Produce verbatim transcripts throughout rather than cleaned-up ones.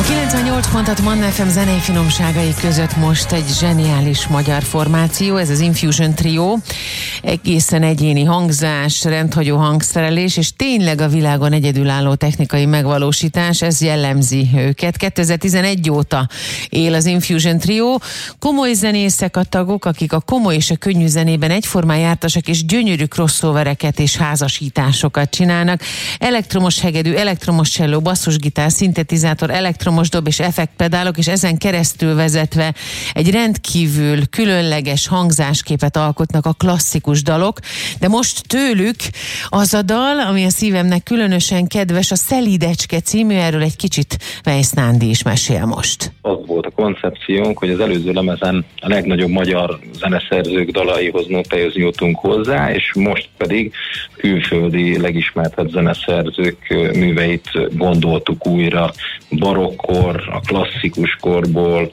A kilencvennyolc pontat Manna ef em zenei finomságai között most egy zseniális magyar formáció, ez az Infusion Trio. Egészen egyéni hangzás, rendhagyó hangszerelés, és tényleg a világon egyedülálló technikai megvalósítás, ez jellemzi őket. kétezer-tizenegy óta él az Infusion Trio. Komoly zenészek a tagok, akik a komoly és a könnyű zenében egyformán jártasak, és gyönyörű crossovereket és házasításokat csinálnak. Elektromos hegedű, elektromos cselló, basszusgitár, szintetizátor, elektromos dob és effektpedálok, és ezen keresztül vezetve egy rendkívül különleges hangzásképet alkotnak a klasszikus dalok, de most tőlük az a dal, ami a szívemnek különösen kedves, a Szelídecske című, erről egy kicsit Weisz Nándi is mesél most. Az volt a koncepciónk, hogy az előző lemezen a legnagyobb magyar zeneszerzők dalaihoz nótához jutunk hozzá, és most pedig külföldi legismertebb zeneszerzők műveit gondoltuk újra, barokkor, a klasszikus korból,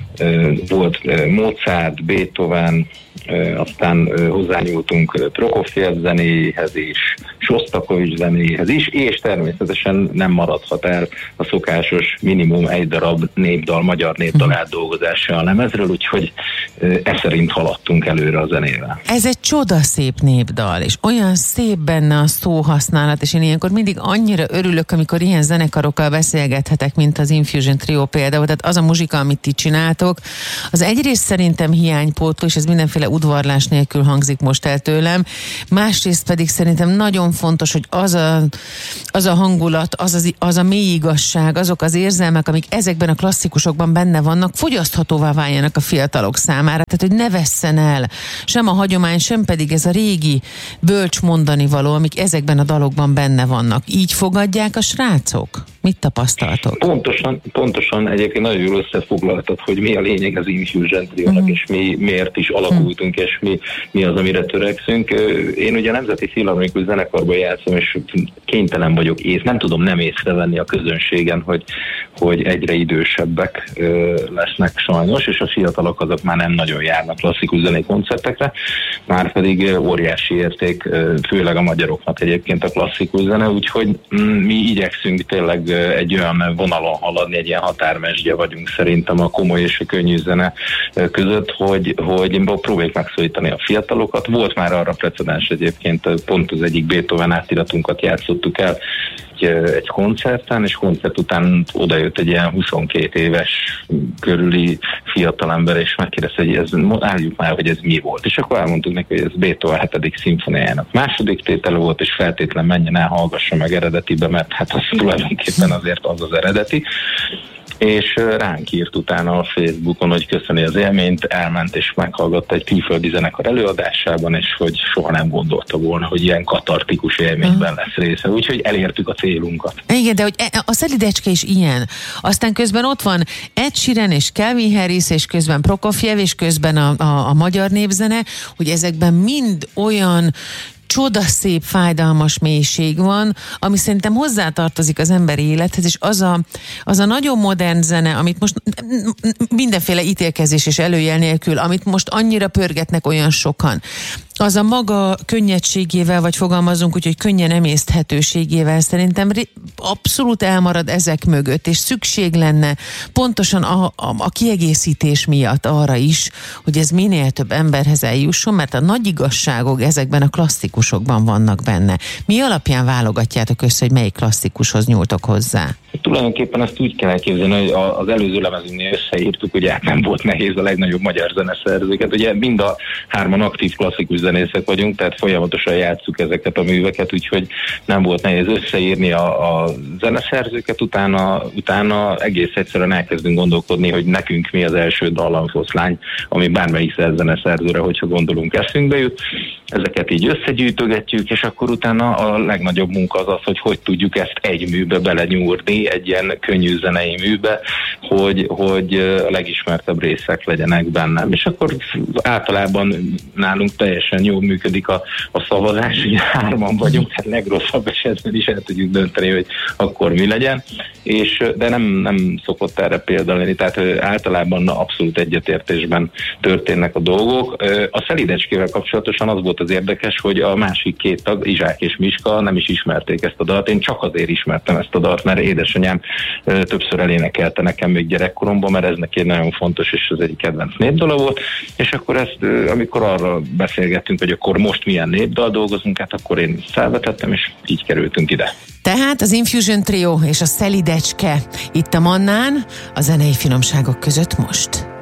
volt Mozart, Beethoven, aztán hozzányúltunk Prokofjev zenéhez is, Sosztakovics zenéhez is, és természetesen nem maradhat el a szokásos minimum egy darab népdal, magyar népdal átdolgozása a lemezről, úgyhogy e szerint haladtunk előre a zenével. Ez egy csodaszép népdal, és olyan szép benne a szóhasználat, és én ilyenkor mindig annyira örülök, amikor ilyen zenekarokkal beszélgethetek, mint az Infusion Trio például, tehát az a muzsika, amit ti csináltok, az egyrészt szerintem hiánypótló, és ez mindenféle udvarlás nélkül hangzik most el tőlem, másrészt pedig szerintem nagyon fontos, hogy az a, az a hangulat, az, az, az a mély igazság, azok az érzelmek, amik ezekben a klasszikusokban benne vannak, fogyaszthatóvá váljanak a fiatalok számára, tehát hogy ne vesszen el sem a hagyomány, sem pedig ez a régi bölcs mondani való, amik ezekben a dalokban benne vannak. Így fogadják a srácok? Mit tapasztaltok? Pontosan, pontosan egyébként nagyon jól összefoglaltad, hogy mi a lényeg az Infusion Trio-nak, uh-huh. és mi miért is alakultunk, uh-huh. és mi, mi az, amire törekszünk. Én ugye a Nemzeti Filharmonikus Zenekarban játszom, és kénytelen vagyok, és nem tudom nem észrevenni a közönségen, hogy, hogy egyre idősebbek lesznek sajnos, és a fiatalok azok már nem nagyon járnak klasszikus zenei koncertekre, már pedig óriási érték, főleg a magyaroknak egyébként a klasszikus zene, úgyhogy mi igyekszünk tényleg egy olyan vonalon haladni, egy ilyen határmesdje vagyunk szerintem a komoly és a könnyű zene között, hogy, hogy próbáljuk megszólítani a fiatalokat. Volt már arra precedens egyébként, pont az egyik Beethoven átiratunkat játszottuk el egy, egy koncerten, és koncert után odajött egy ilyen huszonkét éves körüli fiatalember, és megkérdezte, hogy ez, álljuk már, hogy ez mi volt. És akkor elmondtuk neki, hogy ez Beethoven hetedik szimfoniájának második tétele volt, és feltétlen menjen el, hallgassa meg eredetibe, mert hát az tulajdonképpen azért az az eredeti. És ránk írt utána a Facebookon, hogy köszöni az élményt, elment és meghallgatta egy külföldi zenekar előadásában, és hogy soha nem gondolta volna, hogy ilyen katartikus élményben lesz része. Úgyhogy elértük a célunkat. Igen, de hogy a Szelídecske is ilyen. Aztán közben ott van Ed Sheeran és Calvin Harris, és közben Prokofjev, és közben a, a, a magyar népzene, hogy ezekben mind olyan csodaszép, fájdalmas mélység van, ami szerintem hozzátartozik az emberi élethez, és az a, az a nagyon modern zene, amit most mindenféle ítélkezés és előjel nélkül, amit most annyira pörgetnek olyan sokan, az a maga könnyedségével, vagy fogalmazunk úgy, hogy könnyen emészthetőségével szerintem abszolút elmarad ezek mögött, és szükség lenne pontosan a, a, a kiegészítés miatt arra is, hogy ez minél több emberhez eljusson, mert a nagy igazságok ezekben a klasszikusokban vannak benne. Mi alapján válogatjátok össze, hogy melyik klasszikushoz nyúltok hozzá? Tulajdonképpen ezt úgy kell elképzelni, hogy az előző lemezünknél összeírtuk, ugye nem volt nehéz a legnagyobb magyar zeneszerzőket. Ugye mind a hárman aktív klasszikus zenészek vagyunk, tehát folyamatosan játsszuk ezeket a műveket, úgyhogy nem volt nehéz összeírni a, a zeneszerzőket, utána, utána egész egyszerűen elkezdünk gondolkodni, hogy nekünk mi az első dallamfoszlány, ami bármelyik zeneszerzőre, hogyha gondolunk, eszünkbe jut. Ezeket így összegyűjtögetjük, és akkor utána a legnagyobb munka az az, hogy hogy tudjuk ezt egy műbe belenyúrni, egy ilyen könnyű zenei műbe, hogy, hogy a legismertebb részek legyenek bennem. És akkor általában nálunk teljesen jól működik a, a szavazás, ugye hárman vagyunk, hát legrosszabb esetben is el tudjuk dönteni, hogy akkor mi legyen, és, de nem, nem szokott erre példa lenni, tehát általában abszolút egyetértésben történnek a dolgok. A Szelidecskével kapcsolatosan az volt az érdekes, hogy a másik két tag, Izsák és Miska nem is ismerték ezt a dalt. Én csak azért ismertem ezt a dalt, mert édesanyám többször elénekelte nekem még gyerekkoromban, mert ez neki nagyon fontos, és az egyik kedvenc népdala volt, és akkor ezt, amikor arra beszélgettünk, hogy akkor most milyen népdal dolgozunk, hát akkor én felvetettem, és így kerültünk ide. Tehát az Infusion Trio és a Szelidecske itt a Mannán, a zenei finomságok között most.